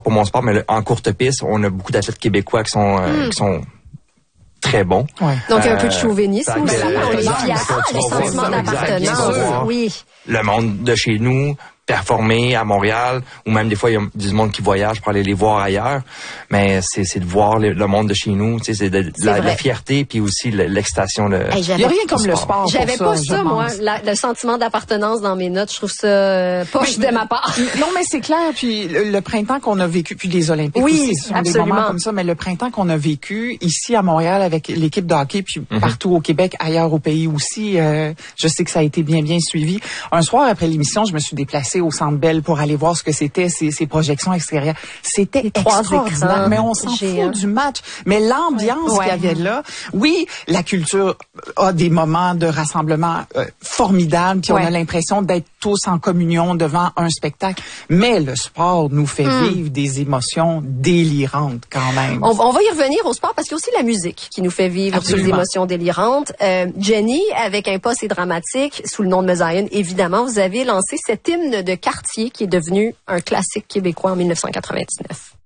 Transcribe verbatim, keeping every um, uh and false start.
pour mon sport, mais le, en courte piste, on a beaucoup d'athlètes québécois qui sont, euh, mm. qui sont très bons. Ouais. Donc, euh, un peu de chauvinisme aussi. On est fiers. Ah, le sentiment d'appartenance. Oui. Le monde de chez nous, performer à Montréal, ou même des fois, il y a du monde qui voyage pour aller les voir ailleurs. Mais c'est, c'est de voir le, le monde de chez nous, tu sais, c'est de, de c'est la, la fierté, puis aussi le, l'excitation. Le, hey, il n'y a rien comme le sport. J'avais pour pas ça, ça, moi, la, le sentiment d'appartenance dans mes notes. Je trouve ça euh, poche de ma part. Non, mais c'est clair. Puis le, le printemps qu'on a vécu, puis les Olympiques oui, aussi, ce sont absolument. des moments comme ça. Mais le printemps qu'on a vécu ici à Montréal avec l'équipe de hockey, puis mm-hmm. partout au Québec, ailleurs au pays aussi, euh, je sais que ça a été bien, bien suivi. Un soir après l'émission, je me suis déplacée au Centre Bell pour aller voir ce que c'était, ces, ces projections extérieures. C'était extraordinaire, mais on s'en fout du match. Mais l'ambiance ouais. qu'il y avait là, oui, la culture a des moments de rassemblement euh, formidables, puis ouais. on a l'impression d'être tous en communion devant un spectacle. Mais le sport nous fait mm. vivre des émotions délirantes quand même. On, on va y revenir au sport parce qu'il y a aussi la musique qui nous fait vivre Absolument. des émotions délirantes. Euh, Jenny, avec Un poste et dramatique, sous le nom de Mesaïen, évidemment, vous avez lancé cet hymne de quartier qui est devenu un classique québécois en dix-neuf cent quatre-vingt-dix-neuf.